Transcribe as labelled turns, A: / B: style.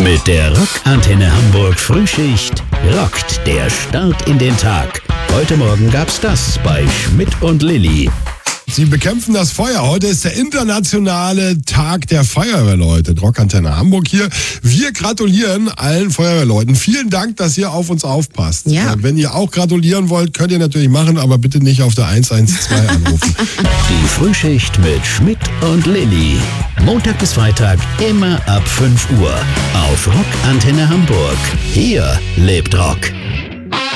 A: Mit der Rockantenne Hamburg Frühschicht rockt der Start in den Tag. Heute Morgen gab's das bei Schmidt und Lilly.
B: Sie bekämpfen das Feuer. Heute ist der internationale Tag der Feuerwehrleute. Rockantenne Hamburg hier. Wir gratulieren allen Feuerwehrleuten. Vielen Dank, dass ihr auf uns aufpasst.
C: Ja.
B: Wenn ihr auch gratulieren wollt, könnt ihr natürlich machen, aber bitte nicht auf der 112 anrufen.
A: Die Frühschicht mit Schmidt und Lilly. Montag bis Freitag immer ab 5 Uhr auf Rockantenne Hamburg. Hier lebt Rock.